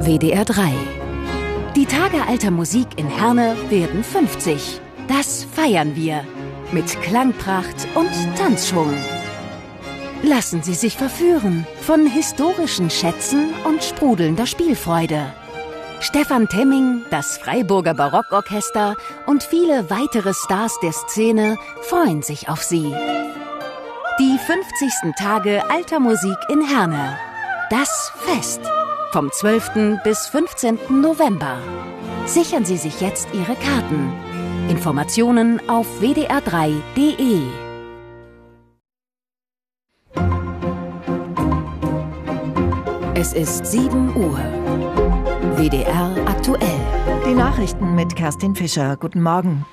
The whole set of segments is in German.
WDR 3. Die Tage alter Musik in Herne werden 50. Das feiern wir. Mit Klangpracht und Tanzschwung. Lassen Sie sich verführen von historischen Schätzen und sprudelnder Spielfreude. Stefan Temming, das Freiburger Barockorchester und viele weitere Stars der Szene freuen sich auf Sie. Die 50. Tage alter Musik in Herne. Das Fest. Vom 12. bis 15. November. Sichern Sie sich jetzt Ihre Karten. Informationen auf wdr3.de. Es ist 7 Uhr. WDR aktuell. Die Nachrichten mit Kerstin Fischer. Guten Morgen.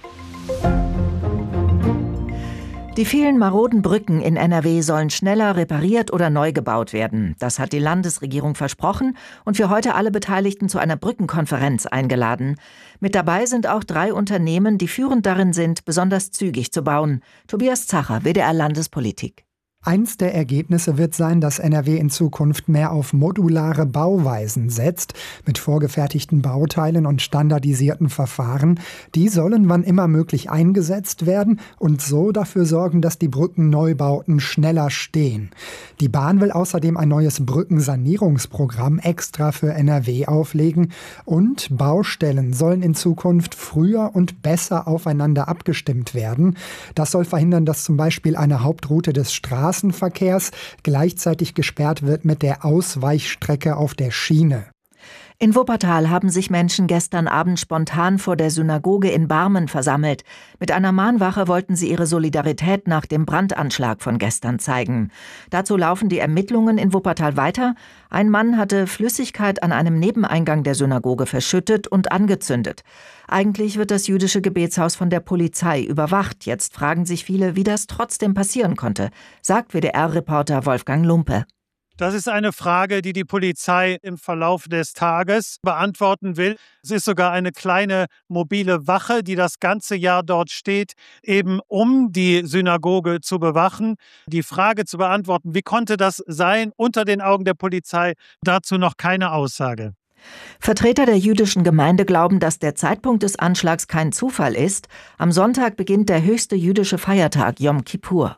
Die vielen maroden Brücken in NRW sollen schneller repariert oder neu gebaut werden. Das hat die Landesregierung versprochen und für heute alle Beteiligten zu einer Brückenkonferenz eingeladen. Mit dabei sind auch 3 Unternehmen, die führend darin sind, besonders zügig zu bauen. Tobias Zacher, WDR Landespolitik. Eins der Ergebnisse wird sein, dass NRW in Zukunft mehr auf modulare Bauweisen setzt, mit vorgefertigten Bauteilen und standardisierten Verfahren. Die sollen wann immer möglich eingesetzt werden und so dafür sorgen, dass die Brückenneubauten schneller stehen. Die Bahn will außerdem ein neues Brückensanierungsprogramm extra für NRW auflegen und Baustellen sollen in Zukunft früher und besser aufeinander abgestimmt werden. Das soll verhindern, dass zum Beispiel eine Hauptroute des Straßenverkehrs gleichzeitig gesperrt wird mit der Ausweichstrecke auf der Schiene. In Wuppertal haben sich Menschen gestern Abend spontan vor der Synagoge in Barmen versammelt. Mit einer Mahnwache wollten sie ihre Solidarität nach dem Brandanschlag von gestern zeigen. Dazu laufen die Ermittlungen in Wuppertal weiter. Ein Mann hatte Flüssigkeit an einem Nebeneingang der Synagoge verschüttet und angezündet. Eigentlich wird das jüdische Gebetshaus von der Polizei überwacht. Jetzt fragen sich viele, wie das trotzdem passieren konnte, sagt WDR-Reporter Wolfgang Lumpe. Das ist eine Frage, die die Polizei im Verlauf des Tages beantworten will. Es ist sogar eine kleine mobile Wache, die das ganze Jahr dort steht, eben um die Synagoge zu bewachen. Die Frage zu beantworten, wie konnte das sein, unter den Augen der Polizei, dazu noch keine Aussage. Vertreter der jüdischen Gemeinde glauben, dass der Zeitpunkt des Anschlags kein Zufall ist. Am Sonntag beginnt der höchste jüdische Feiertag, Yom Kippur.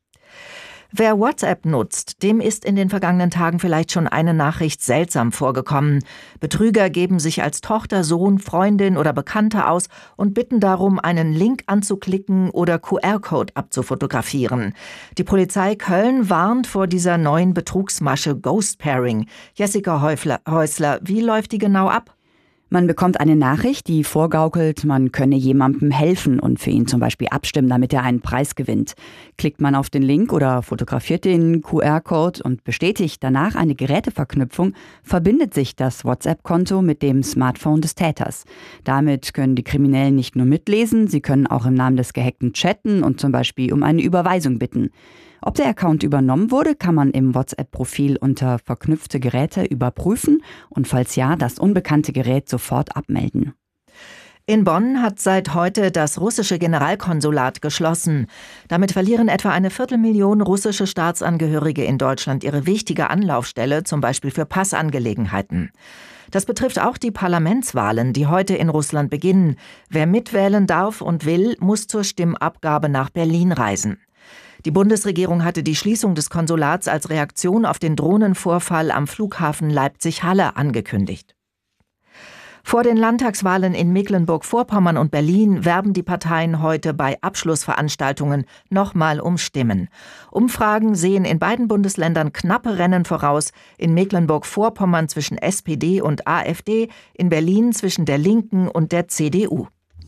Wer WhatsApp nutzt, dem ist in den vergangenen Tagen vielleicht schon eine Nachricht seltsam vorgekommen. Betrüger geben sich als Tochter, Sohn, Freundin oder Bekannte aus und bitten darum, einen Link anzuklicken oder QR-Code abzufotografieren. Die Polizei Köln warnt vor dieser neuen Betrugsmasche Ghost Pairing. Jessica Häusler, wie läuft die genau ab? Man bekommt eine Nachricht, die vorgaukelt, man könne jemandem helfen und für ihn zum Beispiel abstimmen, damit er einen Preis gewinnt. Klickt man auf den Link oder fotografiert den QR-Code und bestätigt danach eine Geräteverknüpfung, verbindet sich das WhatsApp-Konto mit dem Smartphone des Täters. Damit können die Kriminellen nicht nur mitlesen, sie können auch im Namen des Gehackten chatten und zum Beispiel um eine Überweisung bitten. Ob der Account übernommen wurde, kann man im WhatsApp-Profil unter verknüpfte Geräte überprüfen und falls ja, das unbekannte Gerät sofort abmelden. In Bonn hat seit heute das russische Generalkonsulat geschlossen. Damit verlieren etwa 250.000 russische Staatsangehörige in Deutschland ihre wichtige Anlaufstelle, zum Beispiel für Passangelegenheiten. Das betrifft auch die Parlamentswahlen, die heute in Russland beginnen. Wer mitwählen darf und will, muss zur Stimmabgabe nach Berlin reisen. Die Bundesregierung hatte die Schließung des Konsulats als Reaktion auf den Drohnenvorfall am Flughafen Leipzig-Halle angekündigt. Vor den Landtagswahlen in Mecklenburg-Vorpommern und Berlin werben die Parteien heute bei Abschlussveranstaltungen nochmal um Stimmen. Umfragen sehen in beiden Bundesländern knappe Rennen voraus. In Mecklenburg-Vorpommern zwischen SPD und AfD, in Berlin zwischen der Linken und der CDU.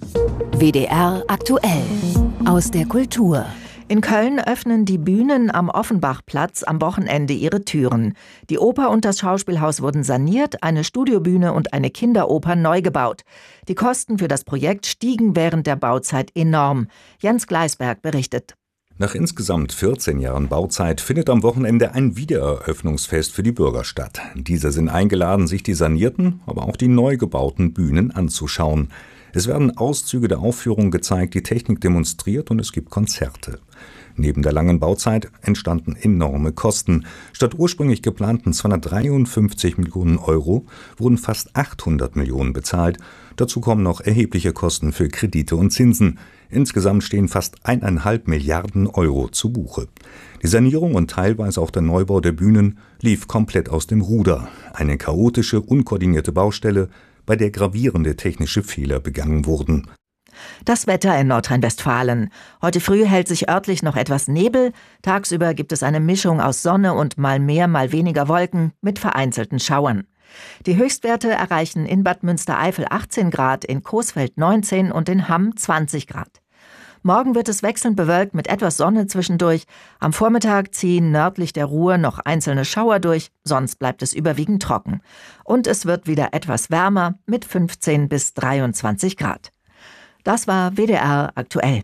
WDR aktuell. Aus der Kultur. In Köln öffnen die Bühnen am Offenbachplatz am Wochenende ihre Türen. Die Oper und das Schauspielhaus wurden saniert, eine Studiobühne und eine Kinderoper neu gebaut. Die Kosten für das Projekt stiegen während der Bauzeit enorm. Jens Gleisberg berichtet. Nach insgesamt 14 Jahren Bauzeit findet am Wochenende ein Wiedereröffnungsfest für die Bürger statt. Diese sind eingeladen, sich die sanierten, aber auch die neu gebauten Bühnen anzuschauen. Es werden Auszüge der Aufführung gezeigt, die Technik demonstriert und es gibt Konzerte. Neben der langen Bauzeit entstanden enorme Kosten. Statt ursprünglich geplanten 253 Millionen Euro wurden fast 800 Millionen bezahlt. Dazu kommen noch erhebliche Kosten für Kredite und Zinsen. Insgesamt stehen fast 1,5 Milliarden Euro zu Buche. Die Sanierung und teilweise auch der Neubau der Bühnen lief komplett aus dem Ruder. Eine chaotische, unkoordinierte Baustelle, bei der gravierende technische Fehler begangen wurden. Das Wetter in Nordrhein-Westfalen. Heute früh hält sich örtlich noch etwas Nebel. Tagsüber gibt es eine Mischung aus Sonne und mal mehr, mal weniger Wolken mit vereinzelten Schauern. Die Höchstwerte erreichen in Bad Münstereifel 18 Grad, in Coesfeld 19 und in Hamm 20 Grad. Morgen wird es wechselnd bewölkt mit etwas Sonne zwischendurch. Am Vormittag ziehen nördlich der Ruhr noch einzelne Schauer durch, sonst bleibt es überwiegend trocken. Und es wird wieder etwas wärmer mit 15 bis 23 Grad. Das war WDR aktuell.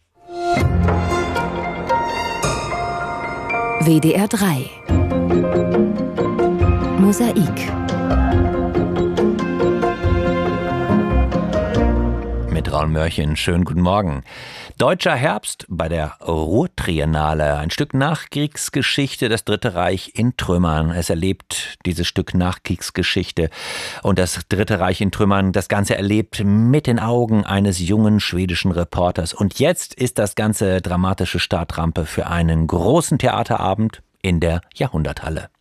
WDR 3 Mosaik mit Raul Mörchen. Schönen guten Morgen. Deutscher Herbst bei der Ruhrtriennale. Ein Stück Nachkriegsgeschichte, das Dritte Reich in Trümmern. Es erlebt dieses Stück Nachkriegsgeschichte und das Dritte Reich in Trümmern. Das Ganze erlebt mit den Augen eines jungen schwedischen Reporters. Und jetzt ist das Ganze dramatische Startrampe für einen großen Theaterabend in der Jahrhunderthalle.